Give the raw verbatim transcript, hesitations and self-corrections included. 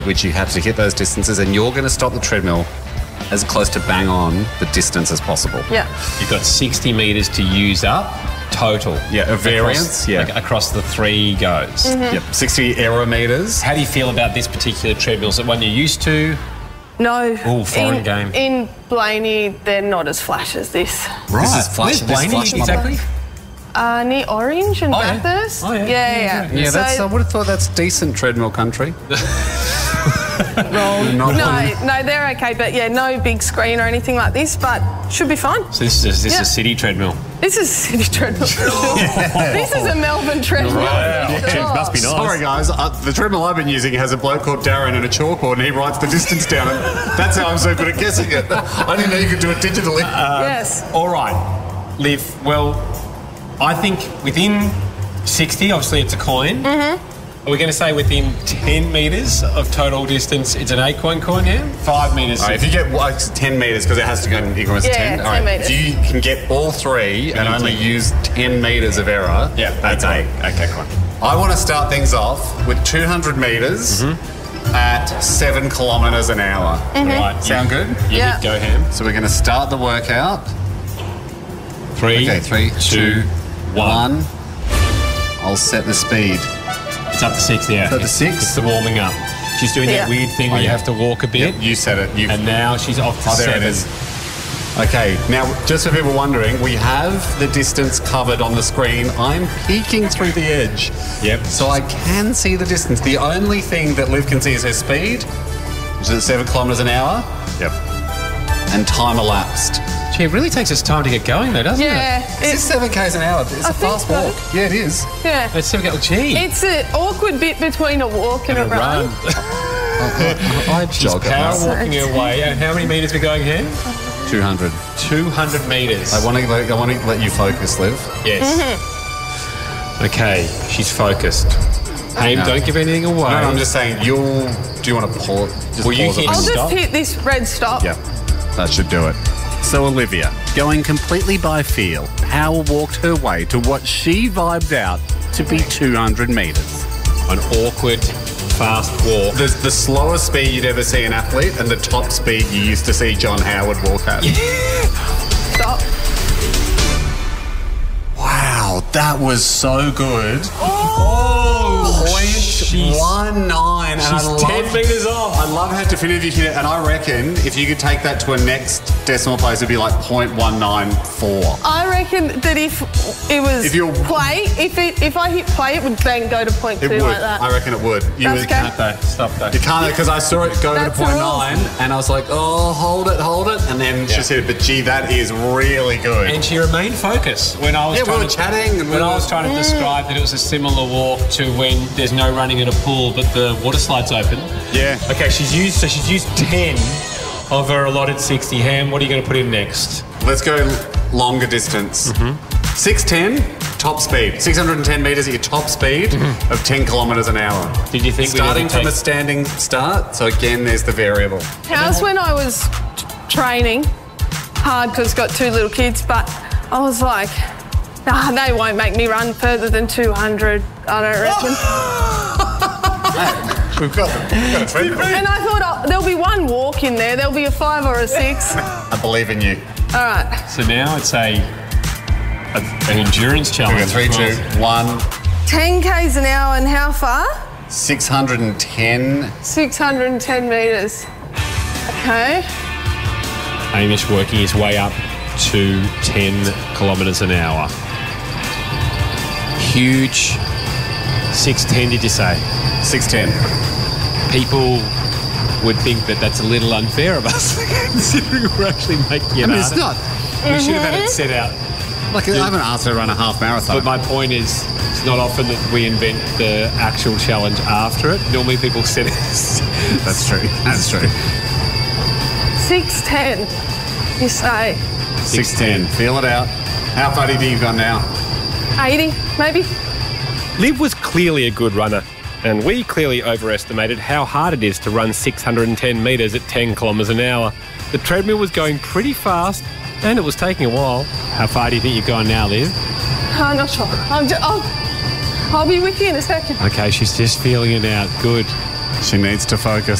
which you have to hit those distances, and you're going to stop the treadmill as close to bang on the distance as possible. Yeah. You've got sixty metres to use up total. Yeah, a variance, across, yeah. like, across the three goes. Mm-hmm. Yep, sixty error metres. How do you feel about this particular treadmill? Is it one you're used to? No. Oh, foreign in, game. In Blaney, they're not as flash as this. Right. This is flash. Where's Blaney this is flash exactly? Uh, near Orange and Oh, yeah. Bathurst. Oh, yeah. Yeah, Yeah, yeah. Yeah, that's, So- I would have thought that's decent treadmill country. Wrong. Not No, one. no, they're okay, but yeah, no big screen or anything like this, but should be fine. So this is this Yeah. a city treadmill. This is city treadmill. This is a Melbourne treadmill. Wow. For sure. Must be nice. Sorry, guys. Uh, the treadmill I've been using has a bloke called Darren and a chalkboard, and he writes the distance down. And that's how I'm so good at guessing it. I didn't know you could do it digitally. Yes. All right, Liv. Well, I think within sixty, obviously it's a coin. Mm-hmm. Are we going to say within ten metres of total distance, it's an eight coin coin, yeah? Five metres. All right, if you get like, ten metres, because it has to go in increments of Yeah, ten. ten All right, metres. if you can get all three and need only to- use ten metres of error, Yeah, that's eight. Okay, coin. I want to start things off with two hundred metres at seven kilometres an hour. Right. Sound you, good? You Yeah. hit go ham. So we're going to start the workout. Three. Okay, three, two, one. one. I'll set the speed. It's up to six, yeah. up to six? It's the warming up. She's doing Yeah. that weird thing where Oh, you yeah. have to walk a bit. You said it. You. And now she's off to Oh, there seven. it is. Okay, now just for people wondering, we have the distance covered on the screen. I'm peeking through the edge. Yep. So I can see the distance. The only thing that Liv can see is her speed, which is at seven kilometres an hour. Yep. And time elapsed. Gee, it really takes us time to get going though, doesn't it? Yeah. Is It's, this seven k's an hour? It's I a think fast so. walk. Yeah, it is. yeah. Let's see, oh, gee. It's an awkward bit between a walk and, a run. I jog Power at walking her way. And how many metres are we going here? two hundred. two hundred metres. I want to let, I want to let you focus, Liv. Yes. Mm-hmm. Okay, she's focused. Hey, No. don't give anything away. No, no, I'm just saying, you'll... Do you want to pause? Just Will you pause it hit when I'll just Stop. hit this red stop. Yep, that should do it. So Olivia, going completely by feel, power walked her way to what she vibed out to be two hundred metres. An awkward, fast walk. The, the slowest speed you'd ever see an athlete and the top speed you used to see John Howard walk at. Stop. Wow, that was so good. Oh, point one nine. And she's I ten love, metres off. I love how definitive you hit it. And I reckon if you could take that to a next decimal place, it'd be like point one nine four. I reckon that if it was If you're- play, if it if I hit play, it would then go to point It two would. like that. I reckon it would. You That's would. okay. Can't they? Stop though. You can't, because I saw it go That's to point the rules. nine, and I was like, oh, hold it, hold it, and then Yeah. just hit it. But gee, that is really good. And she remained focused when I was Yeah, we trying were to, chatting and we when I were- was trying to describe that it was a similar walk to when there's no running at a pool but the water slide's open. Yeah. Okay, she's used so she's used ten of her allotted sixty. Ham, what are you going to put in next? Let's go longer distance. Mm-hmm. six ten, top speed. six hundred ten metres at your top speed of ten kilometres an hour. Did you think we'd Starting ever from a take- standing start, so again, there's the variable. How's when I was t- training hard because got two little kids, but I was like, nah, they won't make me run further than two hundred. I don't reckon. We've got, we've got a treadmill. And I thought, oh, there'll be one walk in there. There'll be a five or a six. All I believe in you. right. So now it's a, a an endurance We challenge. go three, as two, well. one. ten k's an hour and how far? six hundred ten. six hundred ten metres. Okay. Hamish working his way up to ten kilometres an hour. Huge. six ten, did you say? six ten. People would think that that's a little unfair of us, considering we're actually making it I mean, it's harder. not. We should have had it set out. Like, I haven't asked her to run a half marathon. But my point is, it's not often that we invent the actual challenge after it. Normally people set it. That's true. That's true. six ten, you say. six ten. Feel it out. How far do you think you've gone now? eighty, maybe? Liv was clearly a good runner, and we clearly overestimated how hard it is to run six hundred ten metres at ten kilometres an hour. The treadmill was going pretty fast, and it was taking a while. How far do you think you've gone now, Liv? I'm not sure. I'm just, I'll, I'll be with you in a second. Okay, she's just feeling it out. Good. She needs to focus.